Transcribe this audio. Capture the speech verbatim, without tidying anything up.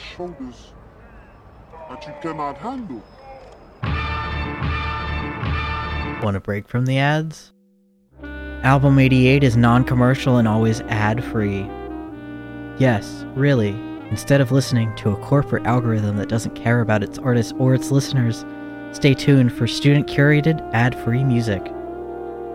shoulders that you cannot handle. Want a break from the ads? Album eighty-eight is non-commercial and always ad-free. Yes, really, instead of listening to a corporate algorithm that doesn't care about its artists or its listeners, stay tuned for student-curated, ad-free music.